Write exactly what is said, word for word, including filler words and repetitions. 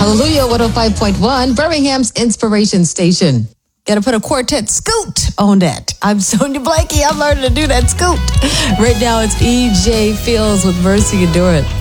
Hallelujah one oh five point one, Birmingham's Inspiration Station. Gotta put a quartet scoot on that. I'm Sonia Blakey. I'm learning to do that scoot. Right now it's E J Fields with Mercy Endurance.